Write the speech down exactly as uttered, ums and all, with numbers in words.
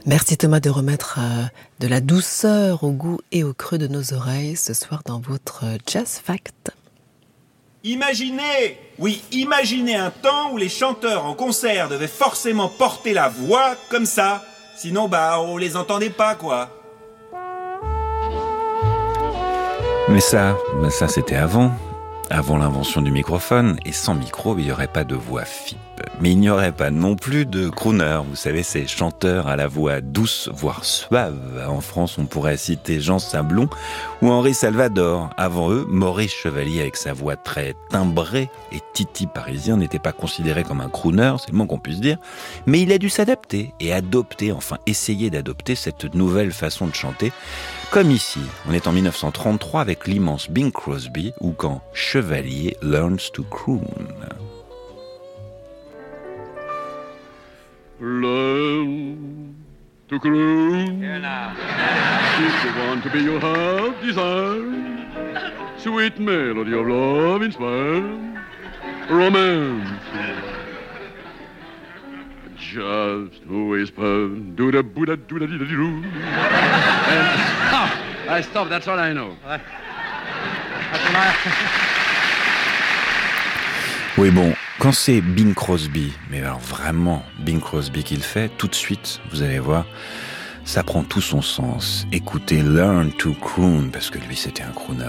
Merci Thomas de remettre euh, de la douceur au goût et au creux de nos oreilles ce soir dans votre euh, Jazz Fact. Imaginez, oui, imaginez un temps où les chanteurs en concert devaient forcément porter la voix comme ça. Sinon, bah, on les entendait pas, quoi. Mais ça, bah ça c'était avant. Avant l'invention du microphone, et sans micro, il n'y aurait pas de voix F I P. Mais il n'y aurait pas non plus de crooner. Vous savez, ces chanteurs à la voix douce, voire suave. En France, on pourrait citer Jean Sablon ou Henri Salvador. Avant eux, Maurice Chevalier, avec sa voix très timbrée et titi parisien, n'était pas considéré comme un crooner, c'est le moins qu'on puisse dire. Mais il a dû s'adapter et adopter, enfin essayer d'adopter cette nouvelle façon de chanter. Comme ici, on est en dix-neuf cent trente-trois avec l'immense Bing Crosby, ou quand Chevalier learns to croon. Learn to croon. Here now. If you want to be your heart desire, sweet melody of love inspire, romance. Just whisper, do the Buddha, do the dee doo. And stop. I stop. That's all I know. I, that's all I... Oui, bon, quand c'est Bing Crosby, mais alors vraiment Bing Crosby qui le fait, tout de suite, vous allez voir, ça prend tout son sens. Écoutez Learn to Croon, parce que lui c'était un crooner